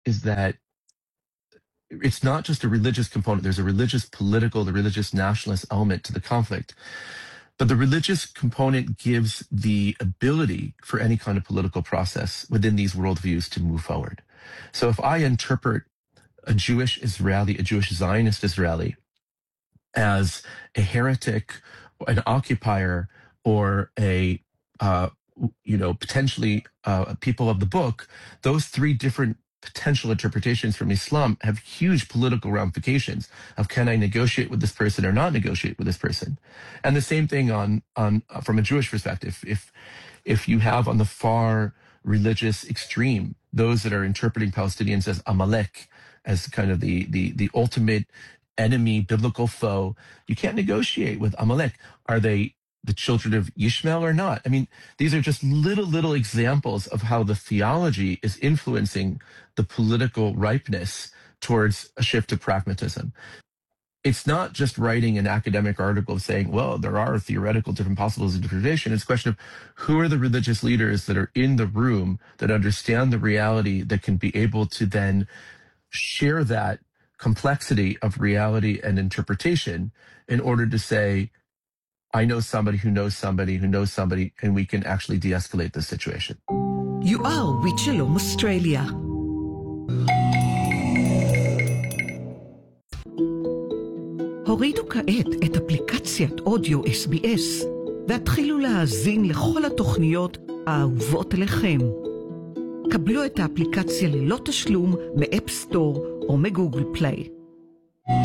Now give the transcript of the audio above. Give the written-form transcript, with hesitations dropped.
is that it's not just a religious component. There's a religious, political, the religious nationalist element to the conflict. But the religious component gives the ability for any kind of political process within these worldviews to move forward. So if I interpret a Jewish Israeli, a Jewish Zionist Israeli, as a heretic, an occupier, or a potentially a people of the book, those three different potential interpretations from Islam have huge political ramifications of, can I negotiate with this person or not negotiate with this person? And the same thing on from a Jewish perspective. If you have on the far religious extreme those that are interpreting Palestinians as Amalek, as kind of the ultimate enemy, biblical foe, you can't negotiate with Amalek. Are they the children of Ishmael or not? I mean, these are just little examples of how the theology is influencing the political ripeness towards a shift to pragmatism. It's not just writing an academic article saying, well, there are theoretical different possibilities of interpretation. It's a question of who are the religious leaders that are in the room that understand the reality, that can be able to then share that complexity of reality and interpretation in order to say, I know somebody who knows somebody who knows somebody, and we can actually de-escalate the situation. יואר ויצ'לום, אוסטרליה. הורידו כעת את אפליקציית אודיו SBS והתחילו להאזין לכל התוכניות האהובות עליכם. קבלו את האפליקציה ללא תשלום מאפ סטור או מגוגל פליי.